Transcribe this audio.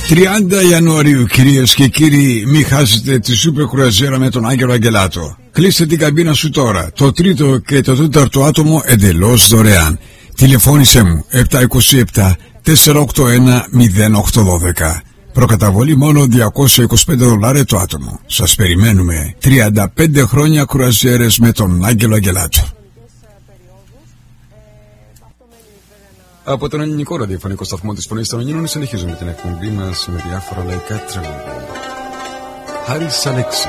30 Ιανουαρίου, κυρίες και κύριοι, μη χάσετε τη σούπερ κρουαζιέρα με τον Άγγελο Αγγελάτο. Κλείστε την καμπίνα σου τώρα. Το τρίτο και το τέταρτο άτομο εντελώς δωρεάν. Τηλεφώνησέ μου 727 481 0812. Προκαταβολή μόνο $225 το άτομο. Σας περιμένουμε. 35 χρόνια κρουαζιέρες με τον Άγγελο Αγγελάτο. Από τον ελληνικό ραδιοφωνικό σταθμό της Φωνής των Ελλήνων συνεχίζουμε την εκπομπή μας με διάφορα λαϊκά τραγούδια. Χάρης Αλέξη.